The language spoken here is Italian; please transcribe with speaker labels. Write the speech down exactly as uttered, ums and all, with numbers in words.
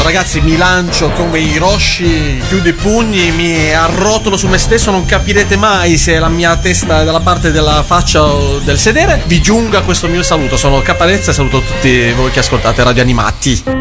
Speaker 1: ragazzi, mi lancio come Hiroshi, chiudo i pugni, mi arrotolo su me stesso, non capirete mai se la mia testa è dalla parte della faccia o del sedere. Vi giunga questo mio saluto, sono Caparezza e saluto tutti voi che ascoltate Radio Animati.